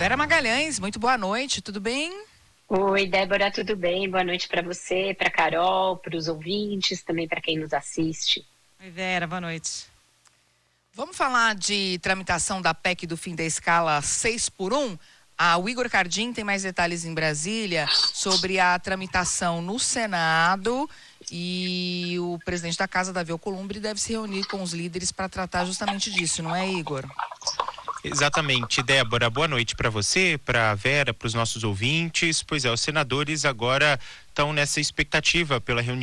Vera Magalhães, muito boa noite, tudo bem? Oi, Débora, tudo bem? Boa noite para você, para Carol, para os ouvintes, também para quem nos assiste. Oi, Vera, boa noite. Vamos falar de tramitação da PEC do fim da escala 6x1? O Igor Cardim tem mais detalhes em Brasília sobre a tramitação no Senado e o presidente da casa, Davi Alcolumbre, deve se reunir com os líderes para tratar justamente disso, não é, Igor? Exatamente, Débora. Boa noite para você, para a Vera, para os nossos ouvintes. Pois é, os senadores agora estão nessa expectativa pela reunião